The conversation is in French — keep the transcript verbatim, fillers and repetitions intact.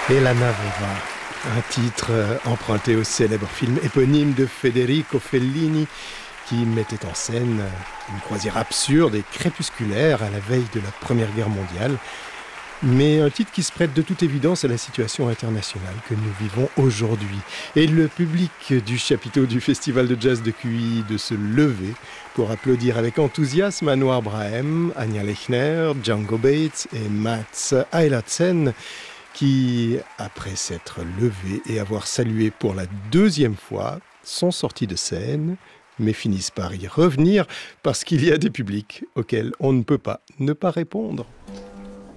Et la Navova, un titre emprunté au célèbre film éponyme de Federico Fellini qui mettait en scène une croisière absurde et crépusculaire à la veille de la Première Guerre mondiale. Mais un titre qui se prête de toute évidence à la situation internationale que nous vivons aujourd'hui. Et le public du chapiteau du Festival de Jazz de Q I de se lever pour applaudir avec enthousiasme Anouar Brahem, Anya Lechner, Django Bates et Mats Eilertsen qui, après s'être levés et avoir salué pour la deuxième fois, sont sortis de scène, mais finissent par y revenir parce qu'il y a des publics auxquels on ne peut pas ne pas répondre.